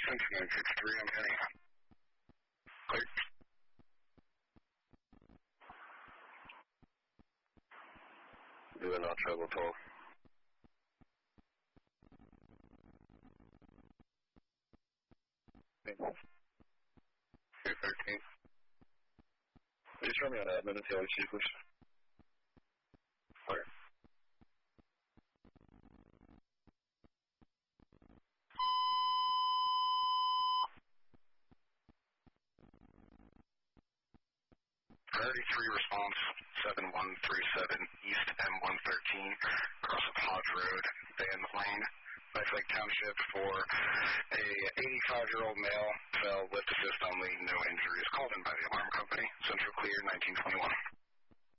Central 963, I'm heading out. Clear. Doing all travel toll. Okay. 213. Please show me on admin and see how we see, please. Clear. Priority 3 response, 7137 East M113, across the Podge Road, Van Lane, Westlake Township, for a 85-year-old male, fell, lift assist only, no injuries. Called in by the alarm company. Central clear, 1921.